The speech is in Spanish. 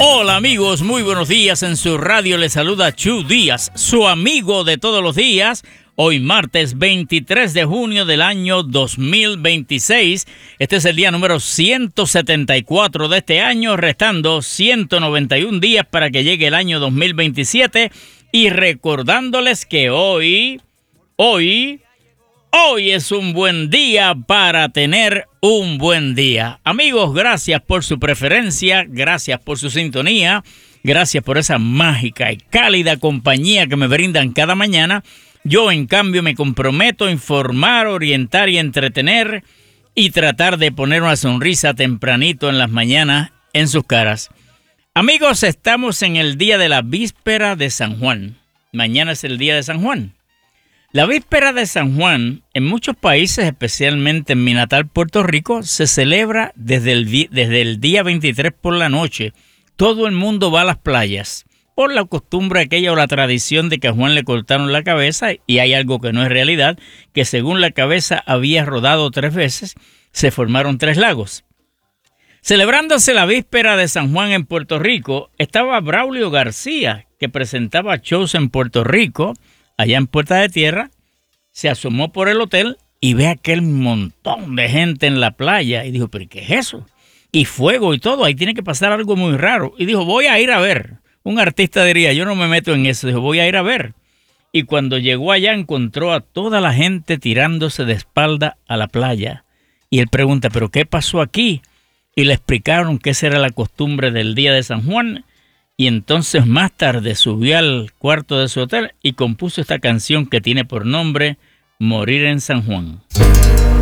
Hola amigos, muy buenos días. En su radio les saluda Chu Díaz, su amigo de todos los días. Hoy martes 23 de junio del año 2026. Este es el día número 174 de este año, restando 191 días para que llegue el año 2027. Y recordándoles que hoy es un buen día para tener un buen día. Amigos, gracias por su preferencia, gracias por su sintonía, gracias por esa mágica y cálida compañía que me brindan cada mañana. Yo, en cambio, me comprometo a informar, orientar y entretener y tratar de poner una sonrisa tempranito en las mañanas en sus caras. Amigos, estamos en el día de la víspera de San Juan. Mañana es el día de San Juan. La víspera de San Juan, en muchos países, especialmente en mi natal Puerto Rico, se celebra desde el día 23 por la noche. Todo el mundo va a las playas, por la costumbre aquella o la tradición de que a Juan le cortaron la cabeza, y hay algo que no es realidad, que según la cabeza había rodado 3 veces, se formaron 3 lagos. Celebrándose la víspera de San Juan en Puerto Rico, estaba Braulio García, que presentaba shows en Puerto Rico, allá en Puerta de Tierra. Se asomó por el hotel y ve aquel montón de gente en la playa y dijo, ¿pero qué es eso? Y fuego y todo, ahí tiene que pasar algo muy raro. Y dijo, voy a ir a ver. Un artista diría, yo no me meto en eso. Dijo, voy a ir a ver. Y cuando llegó allá encontró a toda la gente tirándose de espalda a la playa. Y él pregunta, ¿pero qué pasó aquí? Y le explicaron que esa era la costumbre del día de San Juan. Y entonces más tarde subió al cuarto de su hotel y compuso esta canción que tiene por nombre Morir en San Juan.